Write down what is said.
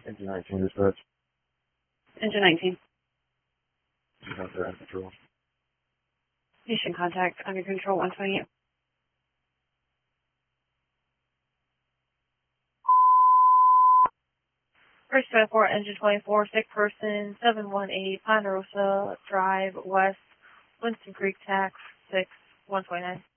Engine 19 dispatch. Engine 19. You have that control. Mission contact under control 128. First 24, engine 24, sick person, 718 Ponderosa Drive West, Winston Creek, tax 6129.